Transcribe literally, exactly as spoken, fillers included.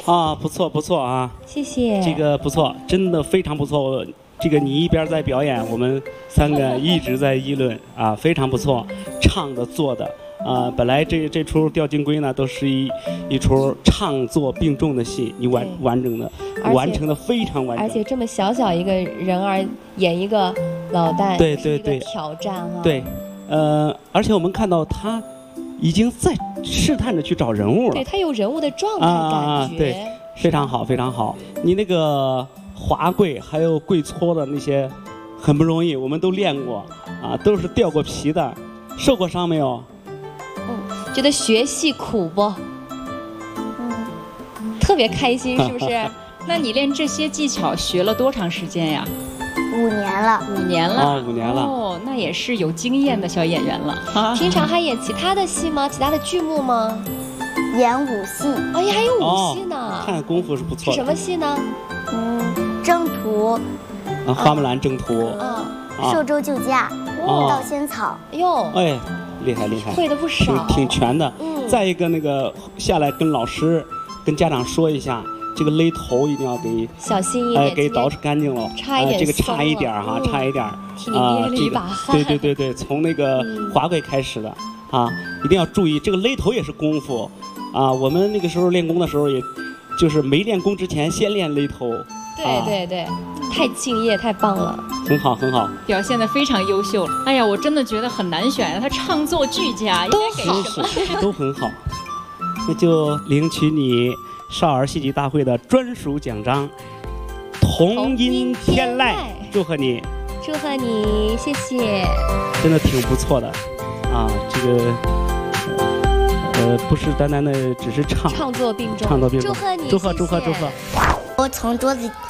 啊，不错不错啊， 谢谢。 这个不错，真的非常不错。我这个你一边在表演，我们三个一直在议论啊，非常不错，唱的做的啊，本来这这出《吊金龟》呢，都是一一出唱作并重的戏，你完完整的完成的非常完整， 而且这么小小一个人儿演一个老旦， 对对对， 挑战哈。 对，呃，而且我们看到他已经在试探着去找人物了， 对他有人物的状态感觉， 啊、对，非常好非常好。你那个滑跪还有跪搓的那些很不容易，我们都练过啊，都是掉过皮的，受过伤没有？ 嗯，觉得学戏苦不？嗯，特别开心，是不是？ 那你练这些技巧学了多长时间呀？ 五年了， 五年了， 哦，五年了。 哦，那也是有经验的小演员了。 平常还演其他的戏吗？其他的剧目吗？ 演武戏。 哎呀，还有武戏呢。 哦、看功夫是不错的。 是什么戏呢？ 嗯，征途。 啊，花木兰征途。 啊。 寿州救驾。 哦。 盗仙草。 哎呦。 哎，厉害厉害。 会的不少。 挺挺全的。 嗯。 再一个，那个下来跟老师、跟家长说一下。这个勒头一定要给小心一点， 哎，给捯饬干净了。 差一点、 呃，这个差一点哈，差一点啊， 替你捏了一把汗。 对对对对，从那个滑跪开始的啊，一定要注意，这个勒头也是功夫啊。我们那个时候练功的时候，也就是没练功之前先练勒头。 对对对，太敬业，太棒了。 很好很好， 表现得非常优秀。哎呀，我真的觉得很难选，他唱作俱佳，应该给什么？ 都很好，那就领取你少儿戏剧大会的专属奖章，童音天籁，祝贺你， 祝贺你，谢谢， 真的挺不错的，啊，这个呃不是单单的只是唱， 唱作并重， 唱作并重， 祝贺你， 祝贺祝贺祝贺， 我从桌子